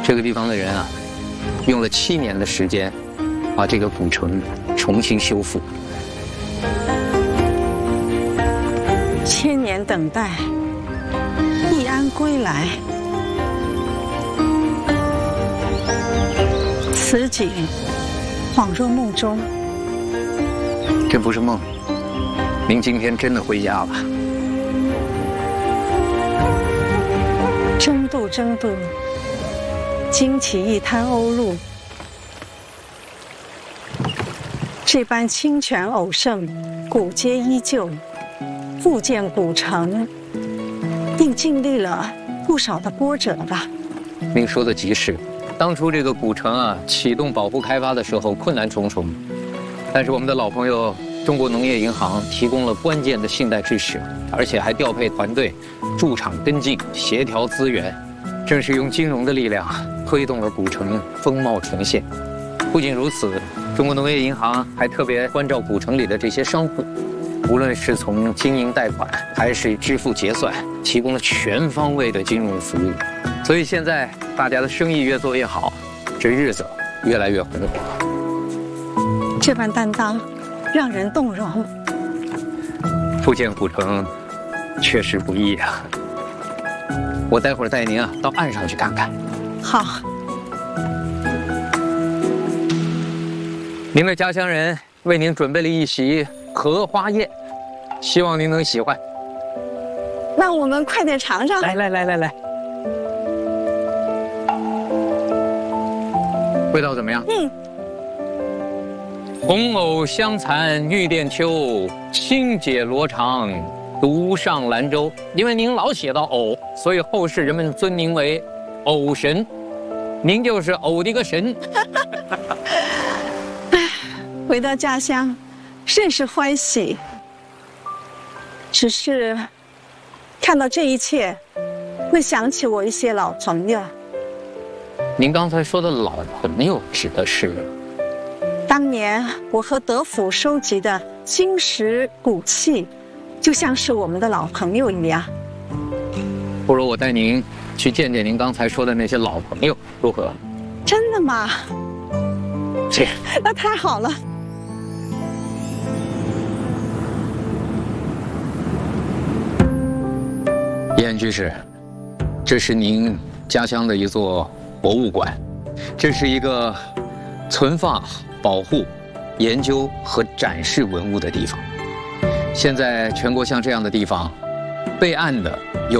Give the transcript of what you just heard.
这个地方的人啊，用了7年的时间，把这个古城重新修复。 千年等待，易安归来。此景恍若梦中。 这不是梦，您今天真的回家了。 争渡，争渡，惊起一滩鸥鹭。这般清泉偶盛，古街依旧，复建古城，定经历了不少的波折吧？ 您说的极是，当初这个古城啊启动保护开发的时候困难重重，但是我们的老朋友中国农业银行提供了关键的信贷支持，而且还调配团队驻场跟进，协调资源，正是用金融的力量推动了古城风貌重现。不仅如此，中国农业银行还特别关照古城里的这些商户，无论是从经营贷款还是支付结算，提供了全方位的金融服务。所以现在大家的生意越做越好，这日子越来越红火。 这般担当让人动容。 复建古城确实不易啊，我待会儿带您到岸上去看看。 好。 您的家乡人为您准备了一席荷花宴，希望您能喜欢。 那我们快点尝尝。 来，味道怎么样？红藕香残玉簟秋，轻解罗裳独上兰舟。因为您老写到藕，所以后世人们尊您为藕神，您就是藕的一个神。 回到家乡，甚是欢喜。只是看到这一切，会想起我一些老朋友。 您刚才说的老朋友指的是？ 当年我和德府收集的金石古器，就像是我们的老朋友一样。 不如我带您去见见您刚才说的那些老朋友，如何？ 真的吗？ 是。 那太好了。 燕居士，这是您家乡的一座博物馆，这是一个存放、保护、研究和展示文物的地方。现在全国像这样的地方，备案的有